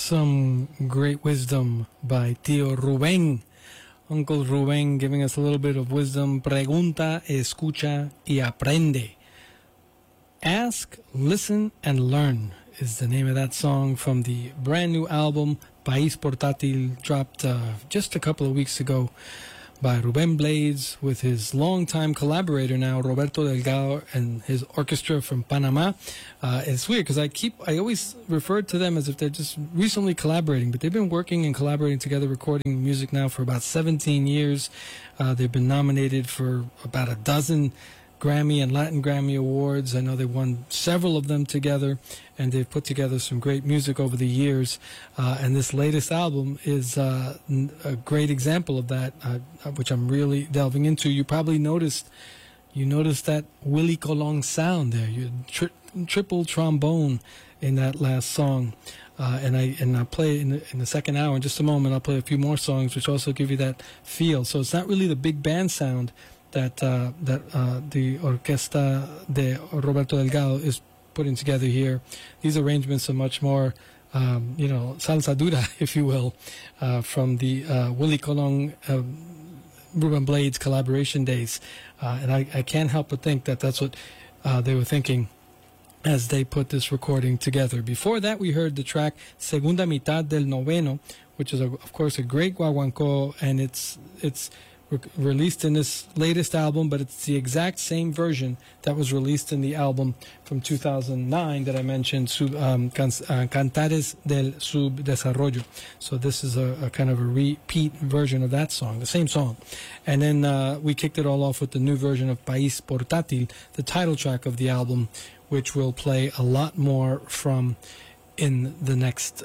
Some great wisdom by Tío Rubén. Uncle Rubén giving us a little bit of wisdom. Pregunta, escucha y aprende. Ask, listen, and learn is the name of that song from the brand new album País Portátil, dropped just a couple of weeks ago by Rubén Blades with his longtime collaborator now, Roberto Delgado, and his orchestra from Panama. It's weird because I always refer to them as if they're just recently collaborating, but they've been working and collaborating together, recording music now for about 17 years. They've been nominated for about a dozen Grammy and Latin Grammy Awards. I know they won several of them together, and they've put together some great music over the years. And this latest album is a great example of that, which I'm really delving into. You probably noticed that Willie Colon sound there, you triple trombone in that last song. And I'll play in the second hour. In just a moment, I'll play a few more songs, which also give you that feel. So it's not really the big band sound that the Orquesta de Roberto Delgado is putting together here. These arrangements are much more, salsa dura, if you will, from the Willie Colon, Rubén Blades collaboration days. And I can't help but think that that's what they were thinking as they put this recording together. Before that, we heard the track Segunda Mitad del Noveno, which is, of course, a great guaguancó, and it's released in this latest album, but it's the exact same version that was released in the album from 2009 that I mentioned, Cantares del Subdesarrollo. So this is a kind of a repeat version of that song, the same song. And then we kicked it all off with the new version of País Portátil, the title track of the album, which we'll play a lot more from in the next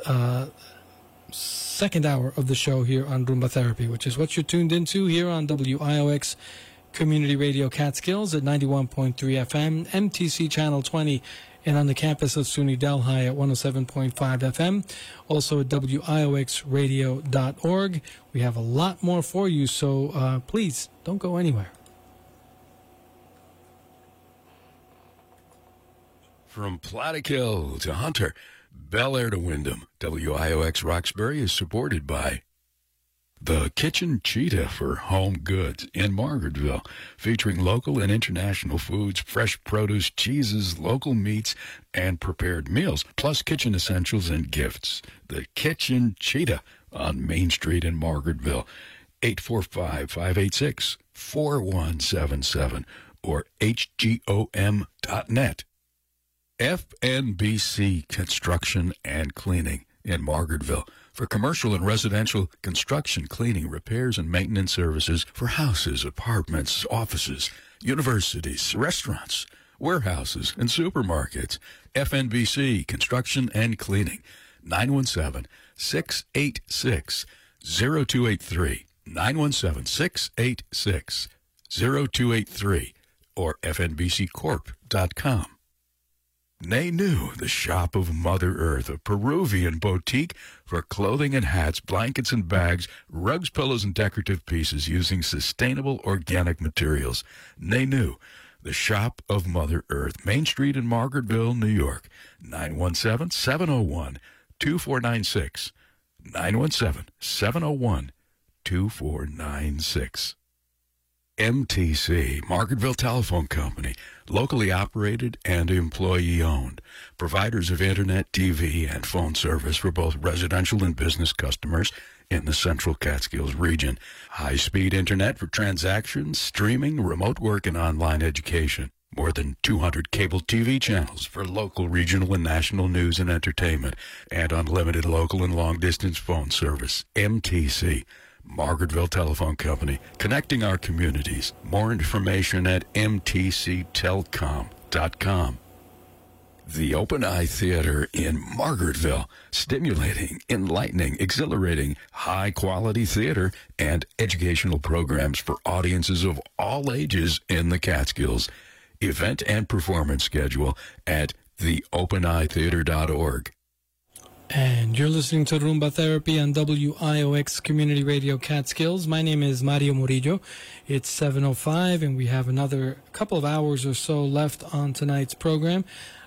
second hour of the show here on Rumba Therapy, which is what you're tuned into here on WIOX Community Radio Catskills at 91.3 FM, MTC Channel 20, and on the campus of SUNY Delhi at 107.5 FM, also at WIOXradio.org. We have a lot more for you, so please don't go anywhere. From Plattekill to Hunter, Bel Air to Wyndham, WIOX Roxbury is supported by The Kitchen Cheetah for Home Goods in Margaretville, featuring local and international foods, fresh produce, cheeses, local meats, and prepared meals, plus kitchen essentials and gifts. The Kitchen Cheetah on Main Street in Margaretville, 845-586-4177 or hgom.net. FNBC Construction and Cleaning in Margaretville for commercial and residential construction, cleaning, repairs, and maintenance services for houses, apartments, offices, universities, restaurants, warehouses, and supermarkets. FNBC Construction and Cleaning, 917-686-0283, 917-686-0283, or fnbccorp.com. Nenu, the shop of Mother Earth, a Peruvian boutique for clothing and hats, blankets and bags, rugs, pillows, and decorative pieces using sustainable organic materials. Nenu, the shop of Mother Earth, Main Street in Margaretville, New York, 917-701-2496, 917-701-2496. MTC, Margaretville Telephone Company, locally operated and employee-owned. Providers of Internet, TV, and phone service for both residential and business customers in the Central Catskills region. High-speed Internet for transactions, streaming, remote work, and online education. More than 200 cable TV channels for local, regional, and national news and entertainment. And unlimited local and long-distance phone service. MTC, Margaretville Telephone Company, connecting our communities. More information at mtctelcom.com. The Open Eye Theater in Margaretville, stimulating, enlightening, exhilarating, high-quality theater and educational programs for audiences of all ages in the Catskills. Event and performance schedule at theopeneyetheater.org. And you're listening to Rumba Therapy on WIOX Community Radio Catskills. My name is Mario Murillo. It's 7:05, and we have another couple of hours or so left on tonight's program.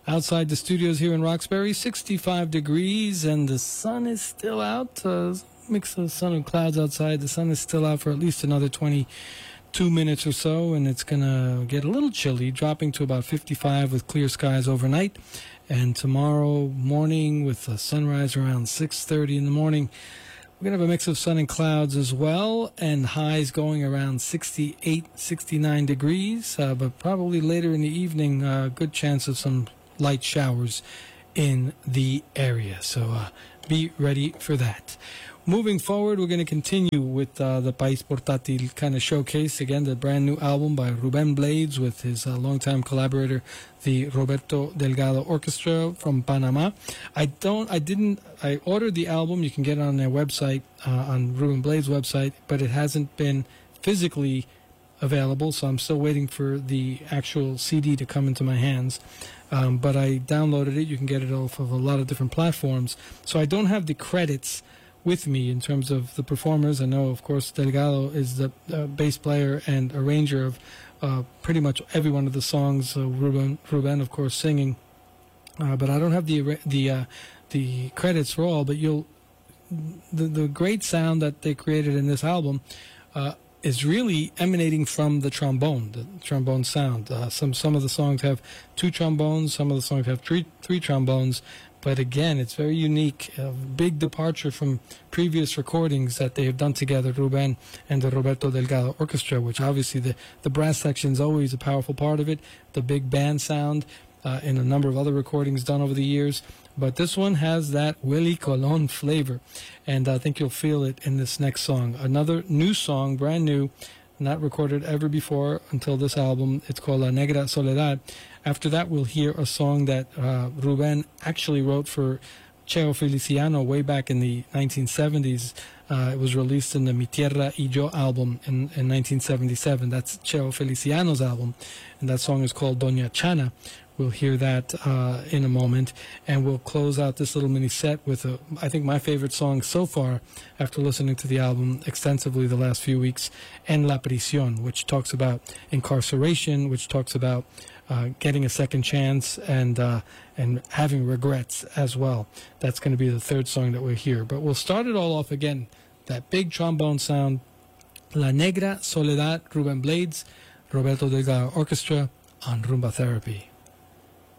Outside the studios here in Roxbury, 65 degrees, and the sun is still out. Mix of sun and clouds outside. The sun is still out for at least another 22 minutes or so, and it's going to get a little chilly, dropping to about 55 with clear skies overnight. And tomorrow morning with a sunrise around 6:30 in the morning, we're going to have a mix of sun and clouds as well, and highs going around 68, 69 degrees, but probably later in the evening, good chance of some light showers in the area. So be ready for that. Moving forward, we're going to continue with the País Portátil kind of showcase. Again, the brand new album by Rubén Blades with his longtime collaborator, the Roberto Delgado Orchestra from Panama. I ordered the album. You can get it on their website, on Rubén Blades' website, but it hasn't been physically available, so I'm still waiting for the actual CD to come into my hands. But I downloaded it. You can get it off of a lot of different platforms. So I don't have the credits with me in terms of the performers. I know, of course, Delgado is the bass player and arranger of pretty much every one of the songs. Rubén, of course, singing. But I don't have the credits for all. But the great sound that they created in this album is really emanating from the trombone sound. Some of the songs have two trombones. Some of the songs have three trombones. But again, it's very unique, a big departure from previous recordings that they have done together, Rubén and the Roberto Delgado Orchestra, which obviously the brass section is always a powerful part of it, the big band sound in a number of other recordings done over the years. But this one has that Willie Colon flavor, and I think you'll feel it in this next song. Another new song, brand new, not recorded ever before until this album. It's called La Negra Soledad. After that, we'll hear a song that Rubén actually wrote for Cheo Feliciano way back in the 1970s. It was released in the Mi Tierra y Yo album in 1977. That's Cheo Feliciano's album, and that song is called Doña Chana. We'll hear that in a moment, and we'll close out this little mini set with, I think, my favorite song so far after listening to the album extensively the last few weeks, En la Prisión, which talks about incarceration, which talks about getting a second chance and having regrets as well. That's going to be the third song that we'll hear. But we'll start it all off again, that big trombone sound, La Negra Soledad, Rubén Blades, Roberto Delgado Orchestra on Rumba Therapy.